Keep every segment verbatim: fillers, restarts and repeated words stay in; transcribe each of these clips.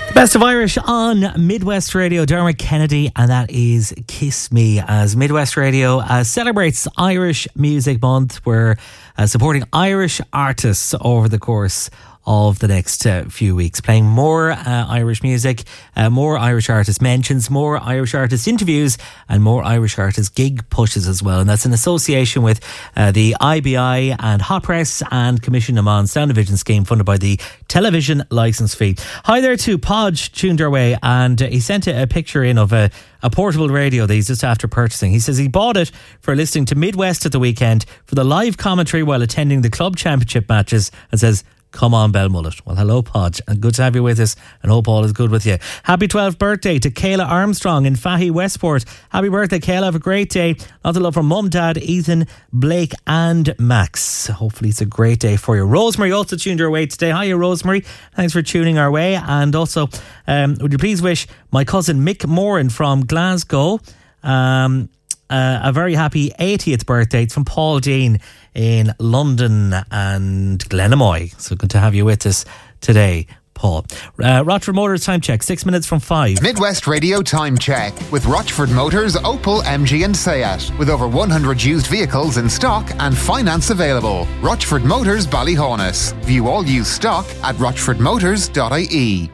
Best of Irish on Midwest Radio. Dermot Kennedy, and that is Kiss Me, as Midwest Radio uh, celebrates Irish Music Month. We're uh, supporting Irish artists over the course of the next uh, few weeks, playing more uh, Irish music, uh, more Irish artist mentions, more Irish artist interviews, and more Irish artist gig pushes as well. And that's in association with uh, the I B I and Hot Press and Commission Amon Sound Division scheme funded by the television licence fee. Hi there to Podge, tuned our way, and uh, he sent a, a picture in of a, a portable radio that he's just after purchasing. He says he bought it for listening to Midwest at the weekend for the live commentary while attending the club championship matches, and says, come on, Belmullet. Well, hello, Podge, and good to have you with us, and hope all is good with you. Happy twelfth birthday to Kayla Armstrong in Fahy, Westport. Happy birthday, Kayla. Have a great day. Lots of love from Mum, Dad, Ethan, Blake and Max. Hopefully it's a great day for you. Rosemary also tuned your way today. Hiya, Rosemary. Thanks for tuning our way. And also, um, would you please wish my cousin Mick Moran from Glasgow um, uh, a very happy eightieth birthday. It's from Paul Dean in London and Glenamoy. So good to have you with us today, Paul. Uh, Rochford Motors time check, six minutes from five. Midwest Radio time check with Rochford Motors, Opel, M G and Seat. With over one hundred used vehicles in stock and finance available. Rochford Motors, Ballyhonus. View all used stock at rochford motors dot I E.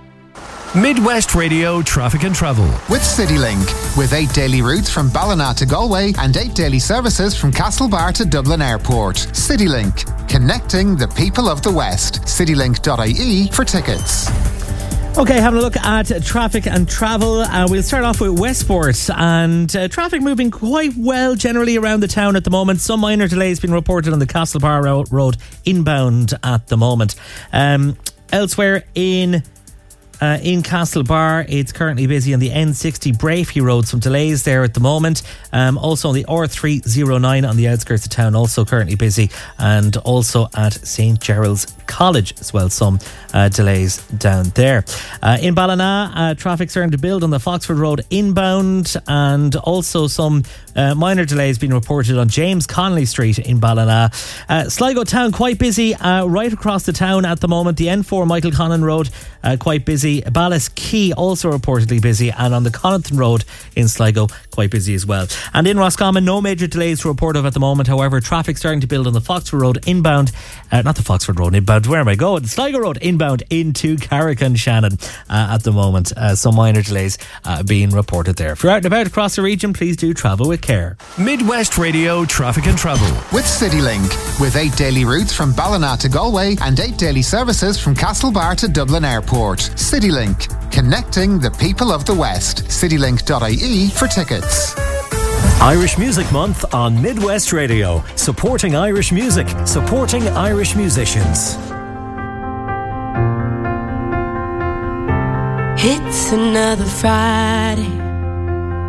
Midwest Radio Traffic and Travel with CityLink, with eight daily routes from Ballina to Galway and eight daily services from Castlebar to Dublin Airport. CityLink, connecting the people of the West. citylink dot I E for tickets. Okay, having a look at traffic and travel. Uh, we'll start off with Westport, and uh, traffic moving quite well generally around the town at the moment. Some minor delays being reported on the Castlebar Road inbound at the moment. Um, elsewhere in Uh, in Castlebar, it's currently busy on the N sixty Brafey Road. Some delays there at the moment. Um, also on the R three oh nine on the outskirts of town, also currently busy. And also at Saint Gerald's College as well, some uh, delays down there. Uh, in Ballina, uh, traffic starting to build on the Foxford Road inbound, and also some uh, minor delays being reported on James Connolly Street in Ballina. Uh, Sligo town quite busy uh, right across the town at the moment. The N four Michael Connon Road uh, quite busy. Ballas Quay also reportedly busy, and on the Connaughton Road in Sligo quite busy as well. And in Roscommon, no major delays to report of at the moment. However, traffic starting to build on the Foxford Road inbound, uh, not the Foxford Road inbound, where am I going? The Sligo Road inbound into Carrick and Shannon uh, at the moment. Uh, some minor delays uh, being reported there. If you're out and about across the region, please do travel with care. Midwest Radio Traffic and Travel with CityLink, with eight daily routes from Ballina to Galway and eight daily services from Castlebar to Dublin Airport. CityLink, connecting the people of the West. citylink dot I E for tickets. Irish Music Month on Midwest Radio. Supporting Irish music, supporting Irish musicians. It's another Friday,